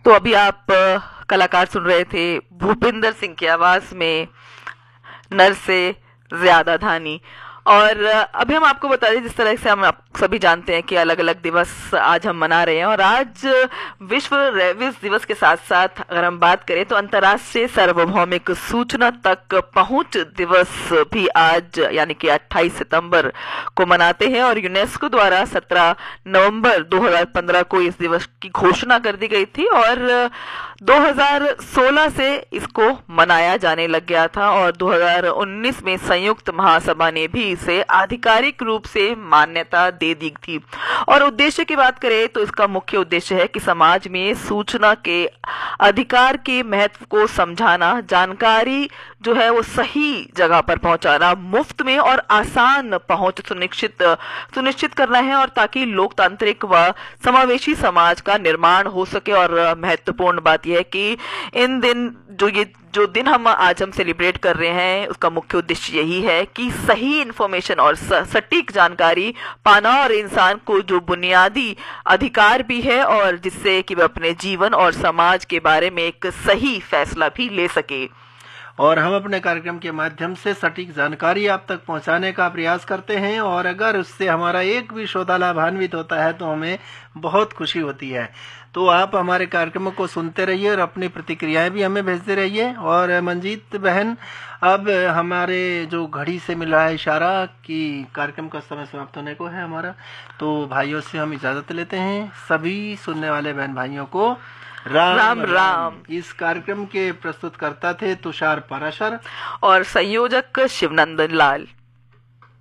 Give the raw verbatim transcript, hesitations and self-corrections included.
तो अभी आप अ, कलाकार सुन रहे थे भूपिंदर सिंह की आवाज में नर से ज्यादा धानी। और अ, अभी हम आपको बता दें, जिस तरह से हम आप सभी जानते हैं कि अलग अलग दिवस आज हम मना रहे हैं, और आज विश्व रेबिस दिवस के साथ साथ अगर हम बात करें तो अंतर्राष्ट्रीय सार्वभौमिक सूचना तक पहुंच दिवस भी आज यानी कि अट्ठाईस सितंबर को मनाते हैं। और यूनेस्को द्वारा सत्रह नवंबर दो हज़ार पंद्रह को इस दिवस की घोषणा कर दी गई थी, और दो हज़ार सोलह से इसको मनाया जाने लग गया था, और दो हज़ार उन्नीस में संयुक्त महासभा ने भी इसे आधिकारिक रूप से मान्यता दे दी थी। और उद्देश्य की बात करें तो इसका मुख्य उद्देश्य है कि समाज में सूचना के अधिकार के महत्व को समझाना, जानकारी जो है वो सही जगह पर पहुंचाना, मुफ्त में और आसान पहुंच सुनिश्चित सुनिश्चित करना है, और ताकि लोकतांत्रिक व समावेशी समाज का निर्माण हो सके। और महत्वपूर्ण बात यह है कि इन दिन जो ये जो दिन हम आज हम सेलिब्रेट कर रहे हैं, उसका मुख्य उद्देश्य यही है कि सही इंफॉर्मेशन और सटीक जानकारी पाना, और इंसान को जो बुनियादी अधिकार भी है, और जिससे कि वह अपने जीवन और समाज के बारे में एक सही फैसला भी ले सके। और हम अपने कार्यक्रम के माध्यम से सटीक जानकारी आप तक पहुंचाने का प्रयास करते हैं, और अगर उससे हमारा एक भी श्रोता लाभान्वित होता है तो हमें बहुत खुशी होती है। तो आप हमारे कार्यक्रमों को सुनते रहिए और अपनी प्रतिक्रियाएं भी हमें भेजते रहिए। और मंजीत बहन, अब हमारे जो घड़ी से मिल रहा है इशारा कि कार्यक्रम का समय समाप्त होने को है हमारा, तो भाइयों से हम इजाजत लेते हैं। सभी सुनने वाले बहन भाइयों को राम राम राम, राम। इस कार्यक्रम के प्रस्तुतकर्ता थे तुषार पाराशर और संयोजक शिवनंदन लाल।